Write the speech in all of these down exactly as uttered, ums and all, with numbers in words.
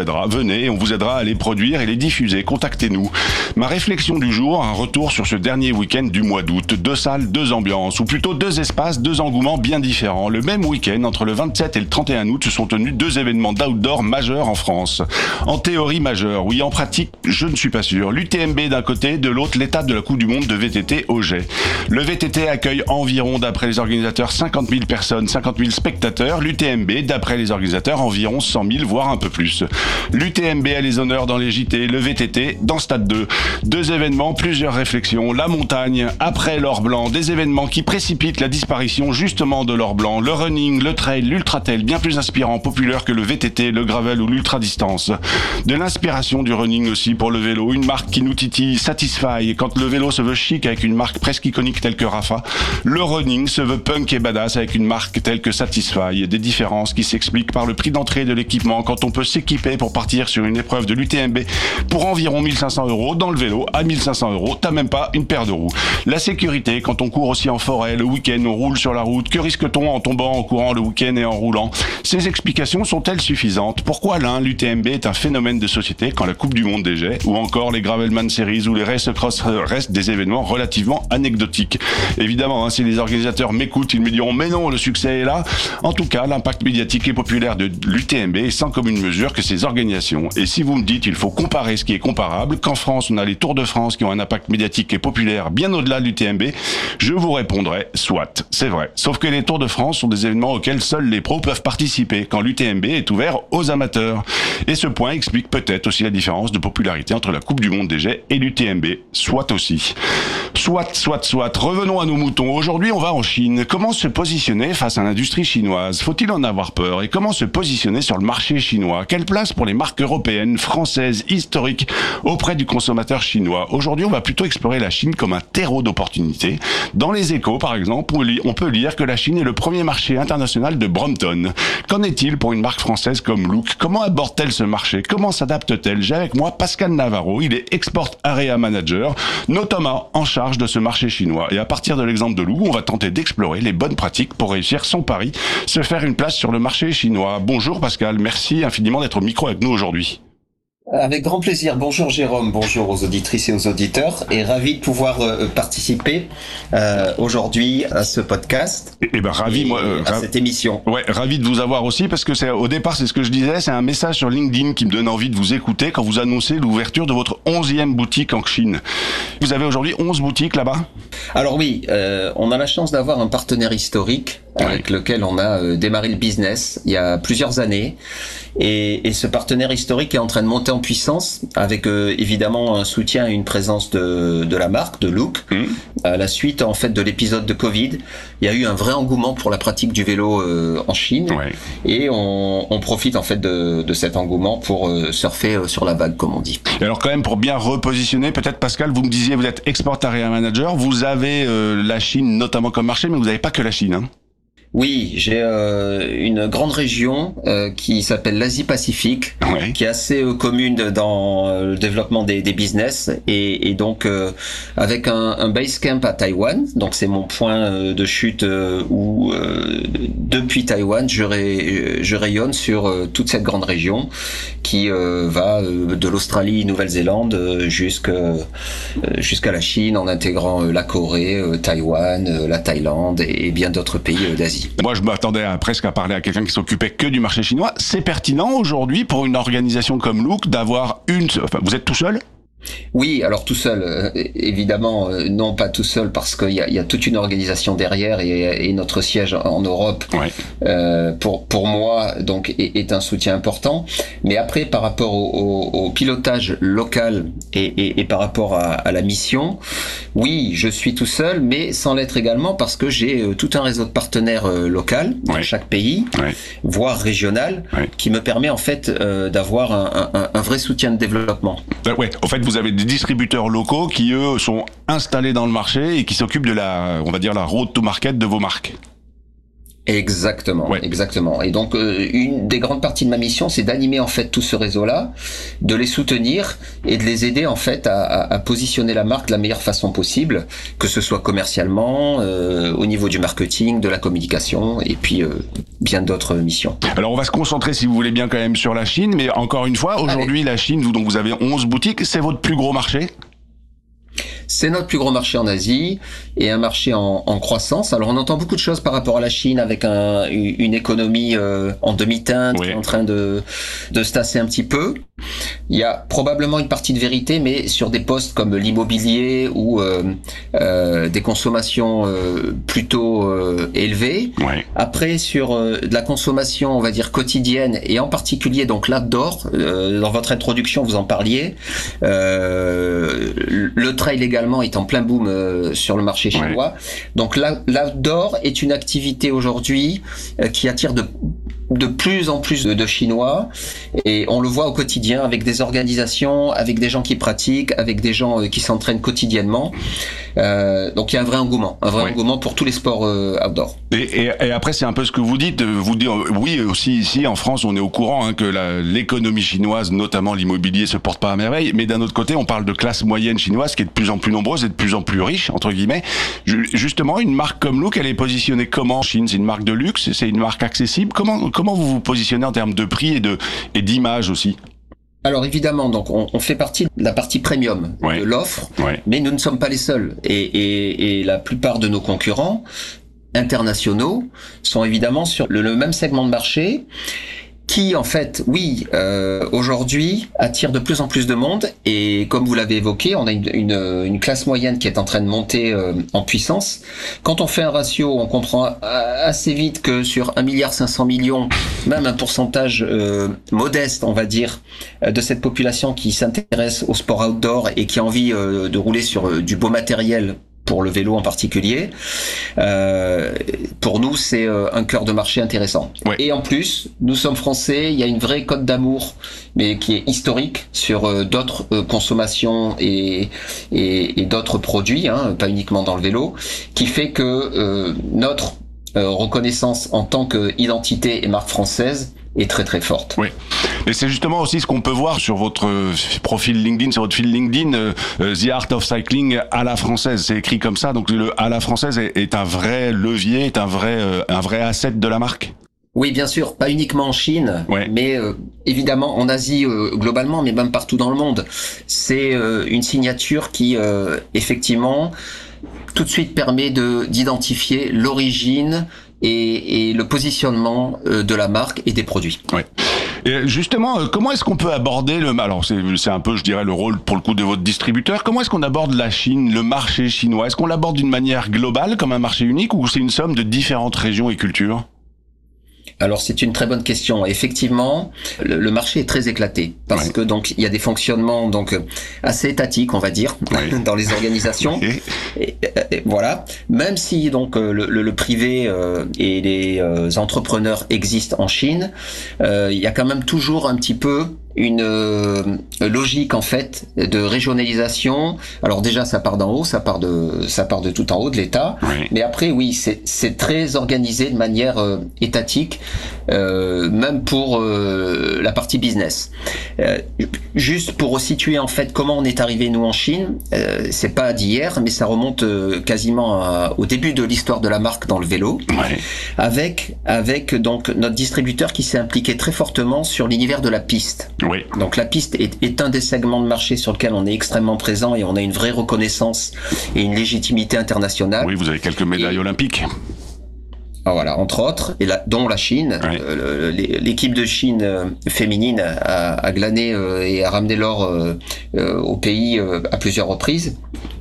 Venez, on vous aidera à les produire et les diffuser. Contactez-nous. Ma réflexion du jour, un retour sur ce dernier week-end du mois d'août. Deux salles, deux ambiances, ou plutôt deux espaces, deux engouements bien différents. Le même week-end, entre le vingt-sept et le trente et un août, se sont tenus deux événements d'outdoor majeurs en France. En théorie majeurs, oui, en pratique, je ne suis pas sûr. L'U T M B d'un côté, de l'autre, l'étape de la Coupe du Monde de V T T au Jet. Le V T T accueille environ, d'après les organisateurs, cinquante mille personnes, cinquante mille spectateurs. L'U T M B, d'après les organisateurs, environ cent mille, voire un peu plus. L'U T M B a les honneurs dans les J T, le V T T dans Stade deux. Deux événements, plusieurs réflexions. La montagne, après l'or blanc, des événements qui précipitent la disparition justement de l'or blanc. Le running, le trail, l'ultra-trail, bien plus inspirant, populaire que le V T T, le gravel ou l'ultra-distance. De l'inspiration du running aussi pour le vélo, une marque qui nous titille, Satisfy. Quand le vélo se veut chic avec une marque presque iconique telle que Rafa, le running se veut punk et badass avec une marque telle que Satisfy. Des différences qui s'expliquent par le prix d'entrée de l'équipement quand on peut s'équiper pour partir sur une épreuve de l'U T M B pour environ mille cinq cents euros. Dans le vélo, à mille cinq cents euros, t'as même pas une paire de roues. La sécurité, quand on court aussi en forêt, le week-end, on roule sur la route. Que risque-t-on en tombant, en courant le week-end et en roulant? Ces explications sont-elles suffisantes? Pourquoi l'un, l'U T M B, est un phénomène de société quand la Coupe du Monde des Jets, ou encore les Gravelman Series ou les Race Cross restent des événements relativement anecdotiques? Évidemment, hein, si les organisateurs m'écoutent, ils me diront mais non, le succès est là. En tout cas, l'impact médiatique et populaire de l'U T M B est sans commune mesure que ces organisations. Et si vous me dites il faut comparer ce qui est comparable, qu'en France on a les Tours de France qui ont un impact médiatique et populaire bien au-delà de l'U T M B, je vous répondrai soit, c'est vrai. Sauf que les Tours de France sont des événements auxquels seuls les pros peuvent participer, quand l'U T M B est ouvert aux amateurs. Et ce point explique peut-être aussi la différence de popularité entre la Coupe du Monde des Jets et l'U T M B, soit aussi. Soit, soit, soit. Revenons à nos moutons. Aujourd'hui, on va en Chine. Comment se positionner face à l'industrie chinoise? Faut-il en avoir peur? Et comment se positionner sur le marché chinois? Quelle place pour les marques européennes, françaises, historiques auprès du consommateur chinois? Aujourd'hui, on va plutôt explorer la Chine comme un terreau d'opportunités. Dans les Échos, par exemple, on peut lire que la Chine est le premier marché international de Brompton. Qu'en est-il pour une marque française comme Look? Comment aborde-t-elle ce marché? Comment s'adapte-t-elle? J'ai avec moi Pascal Navarro. Il est Export Area Manager, notamment en charge de ce marché chinois. Et à partir de l'exemple de Look, on va tenter d'explorer les bonnes pratiques pour réussir son pari, se faire une place sur le marché chinois. Bonjour Pascal, merci infiniment d'être au micro avec nous aujourd'hui. Avec grand plaisir. Bonjour Jérôme, bonjour aux auditrices et aux auditeurs, et ravi de pouvoir euh, participer euh, aujourd'hui à ce podcast. Et, et ben ravi, et moi, euh, à ra- cette émission. Ouais, ravi de vous avoir aussi parce que c'est au départ, c'est ce que je disais, c'est un message sur LinkedIn qui me donne envie de vous écouter quand vous annoncez l'ouverture de votre onzième boutique en Chine. Vous avez aujourd'hui onze boutiques là-bas? Alors oui, euh, on a la chance d'avoir un partenaire historique avec ouais. lequel on a euh, démarré le business il y a plusieurs années. Et, et ce partenaire historique est en train de monter en puissance avec euh, évidemment un soutien et une présence de, de la marque, de Look. Mmh. À la suite en fait de l'épisode de Covid, il y a eu un vrai engouement pour la pratique du vélo euh, en Chine. Ouais. Et on, on profite en fait de, de cet engouement pour euh, surfer euh, sur la vague, comme on dit. Et alors quand même, pour bien repositionner, peut-être Pascal, vous me disiez, vous êtes Export Area Manager, vous avez euh, la Chine notamment comme marché, mais vous n'avez pas que la Chine, hein? Oui, j'ai euh, une grande région euh, qui s'appelle l'Asie-Pacifique, ouais. qui est assez euh, commune dans euh, le développement des, des business, et, et donc euh, avec un, un base camp à Taïwan. Donc c'est mon point euh, de chute euh, où euh, depuis Taïwan je, ray, je rayonne sur euh, toute cette grande région qui euh, va euh, de l'Australie, Nouvelle-Zélande euh, jusqu'à euh, jusqu'à la Chine, en intégrant euh, la Corée, euh, Taïwan, euh, la Thaïlande et, et bien d'autres pays euh, d'Asie. Moi, je m'attendais à, presque à parler à quelqu'un qui s'occupait que du marché chinois. C'est pertinent aujourd'hui pour une organisation comme Look d'avoir une... Enfin, vous êtes tout seul ? Oui, alors tout seul, euh, évidemment, euh, non pas tout seul parce qu'il y a, il y a toute une organisation derrière et, et notre siège en Europe, ouais. euh, pour pour moi, donc est, est un soutien important. Mais après, par rapport au, au, au pilotage local et, et, et par rapport à, à la mission, oui, je suis tout seul, mais sans l'être également parce que j'ai euh, tout un réseau de partenaires euh, local dans ouais. chaque pays, ouais. voire régional, ouais. qui me permet en fait euh, d'avoir un, un, un vrai soutien de développement. Euh, ouais, en fait, vous avez des distributeurs locaux qui, eux, sont installés dans le marché et qui s'occupent de la, on va dire, la road to market de vos marques. Exactement, ouais. exactement. Et donc euh, une des grandes parties de ma mission, c'est d'animer en fait tout ce réseau-là, de les soutenir et de les aider en fait à, à, à positionner la marque de la meilleure façon possible, que ce soit commercialement, euh, au niveau du marketing, de la communication et puis euh, bien d'autres missions. Alors on va se concentrer, si vous voulez bien, quand même sur la Chine, mais encore une fois, aujourd'hui Allez. La Chine, vous, donc vous avez onze boutiques, c'est votre plus gros marché ? C'est notre plus gros marché en Asie et un marché en, en croissance. Alors on entend beaucoup de choses par rapport à la Chine avec un, une économie euh, en demi-teinte oui. qui est en train de, de se tasser un petit peu. Il y a probablement une partie de vérité, mais sur des postes comme l'immobilier ou euh, euh, des consommations euh, plutôt euh, élevées. Oui. Après, sur euh, de la consommation, on va dire quotidienne et en particulier donc l'outdoor, euh, dans votre introduction vous en parliez, euh, le trail également est en plein boom euh, sur le marché chinois. Oui. Donc l'outdoor est une activité aujourd'hui euh, qui attire de de plus en plus de, de Chinois et on le voit au quotidien avec des organisations, avec des gens qui pratiquent, avec des gens euh, qui s'entraînent quotidiennement. Euh, donc il y a un vrai engouement, un vrai oui. engouement pour tous les sports euh, outdoor. Et, et, et après c'est un peu ce que vous dites, vous dites oui aussi ici en France on est au courant hein, que la, l'économie chinoise, notamment l'immobilier, se porte pas à merveille, mais d'un autre côté on parle de classe moyenne chinoise qui est de plus en plus nombreuse et de plus en plus riche entre guillemets. Justement une marque comme Look, elle est positionnée comment en Chine? C'est une marque de luxe, c'est une marque accessible. Comment comment vous vous positionnez en termes de prix et de et d'image aussi? Alors évidemment, donc on, on fait partie de la partie premium ouais. de l'offre, ouais. mais nous ne sommes pas les seuls. Et, et, et la plupart de nos concurrents internationaux sont évidemment sur le, le même segment de marché, qui en fait, oui, euh, aujourd'hui attire de plus en plus de monde. Et comme vous l'avez évoqué, on a une, une, une classe moyenne qui est en train de monter euh, en puissance. Quand on fait un ratio, on comprend assez vite que sur un milliard cinq cents millions, même un pourcentage euh, modeste, on va dire, de cette population qui s'intéresse au sport outdoor et qui a envie euh, de rouler sur euh, du beau matériel, pour le vélo en particulier, euh, pour nous c'est euh, un cœur de marché intéressant. Ouais. Et en plus, nous sommes français, il y a une vraie cote d'amour, mais qui est historique sur euh, d'autres euh, consommations et, et, et d'autres produits, hein, pas uniquement dans le vélo, qui fait que euh, notre euh, reconnaissance en tant qu'identité et marque française est très très forte. Oui. Et c'est justement aussi ce qu'on peut voir sur votre profil LinkedIn, sur votre fil LinkedIn, euh, The Art of Cycling à la française. C'est écrit comme ça. Donc le à la française est, est un vrai levier, est un vrai euh, un vrai asset de la marque. Oui, bien sûr, pas uniquement en Chine, ouais. mais euh, évidemment en Asie euh, globalement, mais même partout dans le monde. C'est euh, une signature qui euh, effectivement tout de suite permet de d'identifier l'origine et, et le positionnement euh, de la marque et des produits. Ouais. Et justement, comment est-ce qu'on peut aborder le... Alors, c'est, c'est un peu, je dirais, le rôle, pour le coup, de votre distributeur. Comment est-ce qu'on aborde la Chine, le marché chinois? Est-ce qu'on l'aborde d'une manière globale, comme un marché unique, ou c'est une somme de différentes régions et cultures? Alors c'est une très bonne question. Effectivement, le, le marché est très éclaté parce ouais. que donc il y a des fonctionnements donc assez étatiques, on va dire, ouais. dans les organisations. Okay. Et, et, et voilà. Même si donc le, le, le privé euh, et les euh, entrepreneurs existent en Chine, euh, il y a quand même toujours un petit peu une euh, logique en fait de régionalisation. Alors déjà ça part d'en haut, ça part de ça part de tout en haut de l'État, oui. mais après oui c'est c'est très organisé de manière euh, étatique, euh, même pour euh, la partie business. Euh, juste pour resituer en fait comment on est arrivé nous en Chine, euh, c'est pas d'hier, mais ça remonte euh, quasiment à, au début de l'histoire de la marque dans le vélo, oui. avec avec donc notre distributeur qui s'est impliqué très fortement sur l'univers de la piste. Oui. Donc la piste est, est un des segments de marché sur lequel on est extrêmement présent et on a une vraie reconnaissance et une légitimité internationale. Oui, vous avez quelques médailles et, olympiques. Ah, voilà, entre autres, et la, dont la Chine. Oui. Euh, l'équipe de Chine euh, féminine a, a glané euh, et a ramené l'or euh, euh, au pays euh, à plusieurs reprises.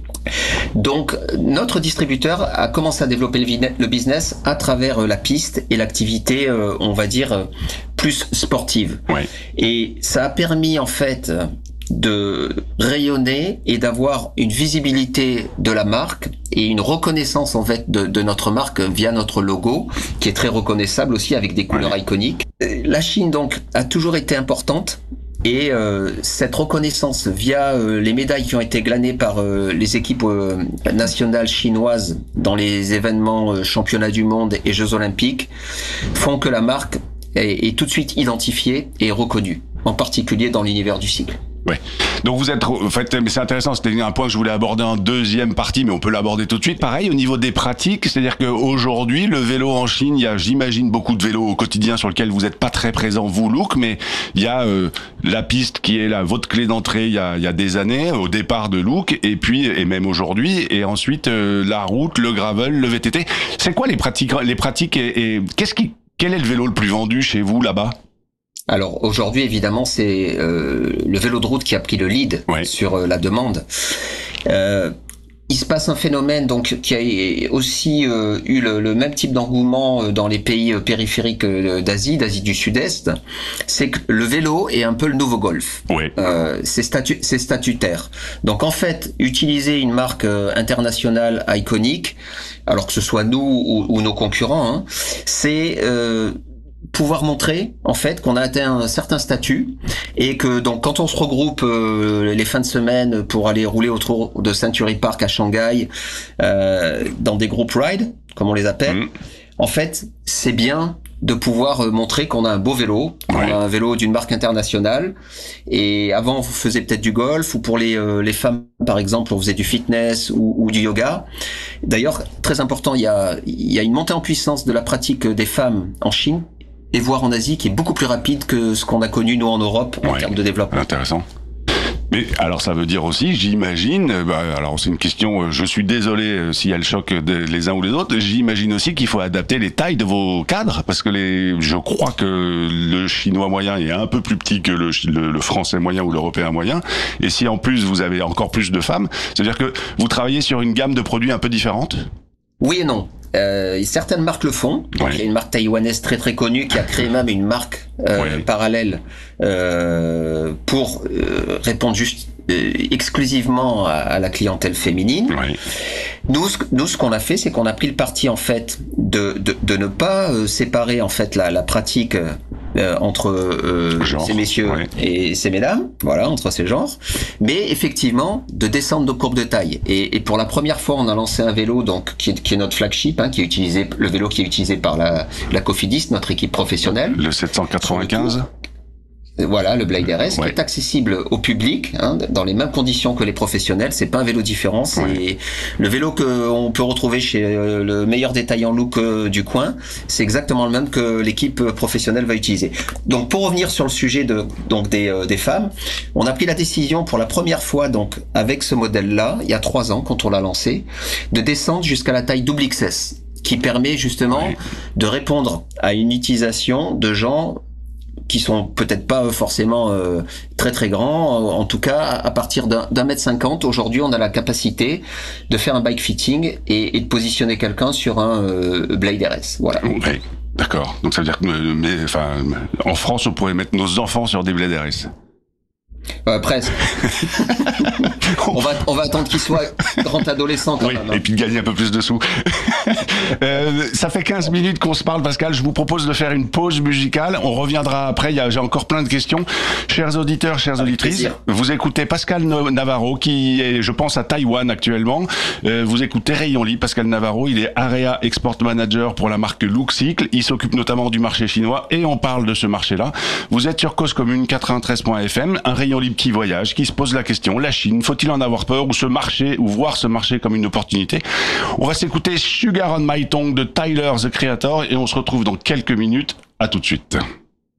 Donc notre distributeur a commencé à développer le business à travers la piste et l'activité, euh, on va dire, plus sportive. Ouais. Et ça a permis en fait de rayonner et d'avoir une visibilité de la marque et une reconnaissance en fait de, de notre marque via notre logo, qui est très reconnaissable aussi avec des couleurs ouais. iconiques. La Chine donc a toujours été importante. Et euh, cette reconnaissance via euh, les médailles qui ont été glanées par euh, les équipes euh, nationales chinoises dans les événements euh, championnats du monde et Jeux olympiques font que la marque est, est tout de suite identifiée et reconnue, en particulier dans l'univers du cycle. Ouais. Donc vous êtes, en fait, mais c'est intéressant. C'était un point que je voulais aborder en deuxième partie, mais on peut l'aborder tout de suite. Pareil au niveau des pratiques, c'est-à-dire qu'aujourd'hui, le vélo en Chine, il y a, j'imagine, beaucoup de vélos au quotidien sur lesquels vous n'êtes pas très présent, vous, Look, mais il y a euh, la piste qui est là, votre clé d'entrée. Il y a, il y a des années au départ de Look, et puis et même aujourd'hui, et ensuite euh, la route, le gravel, le V T T. C'est quoi les pratiques, les pratiques et, et qu'est-ce qui, quel est le vélo le plus vendu chez vous là-bas? Alors aujourd'hui, évidemment, c'est euh, le vélo de route qui a pris le lead ouais. sur euh, la demande. Euh, il se passe un phénomène donc qui a aussi euh, eu le, le même type d'engouement dans les pays périphériques d'Asie, d'Asie du Sud-Est. C'est que le vélo est un peu le nouveau golf. Oui. Euh, c'est, statu- c'est statutaire. Donc en fait, utiliser une marque euh, internationale iconique, alors que ce soit nous ou, ou nos concurrents, hein, c'est euh, pouvoir montrer en fait qu'on a atteint un certain statut et que donc quand on se regroupe euh, les fins de semaine pour aller rouler autour de Century Park à Shanghai euh, dans des groupes ride comme on les appelle, mmh. en fait c'est bien de pouvoir montrer qu'on a un beau vélo, qu'on ouais. a un vélo d'une marque internationale. Et avant, on faisait peut-être du golf, ou pour les euh, les femmes, par exemple, on faisait du fitness ou, ou du yoga. D'ailleurs, très important, il y a il y a une montée en puissance de la pratique des femmes en Chine et voire en Asie qui est beaucoup plus rapide que ce qu'on a connu nous en Europe en ouais. termes de développement. Intéressant. Mais alors ça veut dire aussi, j'imagine, bah, alors c'est une question, je suis désolé euh, s'il y a le choc de, les uns ou les autres, j'imagine aussi qu'il faut adapter les tailles de vos cadres, parce que les, je crois que le chinois moyen est un peu plus petit que le, le, le français moyen ou l'européen moyen, et si en plus vous avez encore plus de femmes, c'est-à-dire que vous travaillez sur une gamme de produits un peu différente ? Oui et non. Euh, certaines marques le font. Donc, ouais. Il y a une marque taïwanaise très très connue qui a créé même une marque euh, ouais. parallèle euh, pour euh, répondre juste euh, exclusivement à, à la clientèle féminine. Ouais. Nous, ce, nous, ce qu'on a fait, c'est qu'on a pris le parti en fait de de, de ne pas euh, séparer en fait la, la pratique euh, entre euh, ces messieurs ouais. et ces mesdames, voilà, entre ces genres, mais effectivement de descendre nos courbes de taille. Et, et pour la première fois, on a lancé un vélo donc qui est, qui est notre flagship, hein, qui est utilisé, le vélo qui est utilisé par la, la Cofidis, notre équipe professionnelle. Le sept cent quatre-vingt-quinze. Voilà, le Blade R S, ouais. qui est accessible au public, hein, dans les mêmes conditions que les professionnels. C'est pas un vélo différent, c'est ouais. le vélo que on peut retrouver chez euh, le meilleur détaillant Look euh, du coin. C'est exactement le même que l'équipe professionnelle va utiliser. Donc, pour revenir sur le sujet de donc des euh, des femmes, on a pris la décision pour la première fois donc avec ce modèle-là, il y a trois ans quand on l'a lancé, de descendre jusqu'à la taille double X S, qui permet justement ouais. de répondre à une utilisation de gens qui sont peut-être pas forcément euh, très très grands, en tout cas à partir d'un, d'un mètre cinquante, aujourd'hui on a la capacité de faire un bike fitting et, et de positionner quelqu'un sur un euh, Blade R S. Voilà. Ouais, d'accord. Donc ça veut dire que mais, enfin, en France on pourrait mettre nos enfants sur des Blade R S. Euh, presque. on va on va attendre qu'il soit grand adolescent quand oui, même. Hein. Et puis de gagner un peu plus de sous. euh, ça fait quinze minutes qu'on se parle, Pascal. Je vous propose de faire une pause musicale. On reviendra après. Il y a, j'ai encore plein de questions. Chers auditeurs, chères Avec auditrices, plaisir. Vous écoutez Pascal Navarro qui est, je pense, à Taïwan actuellement. Euh, vous écoutez Rayon Libre. Pascal Navarro, il est Area Export Manager pour la marque Look Cycle. Il s'occupe notamment du marché chinois et on parle de ce marché-là. Vous êtes sur Cause Commune quatre-vingt-treize point F M, un rayon libre qui voyage, qui se pose la question, la Chine, faut-il en avoir peur ou ce marché, ou voir ce marché comme une opportunité? On va s'écouter Sugar on My Tongue de Tyler, the Creator, et on se retrouve dans quelques minutes. À tout de suite.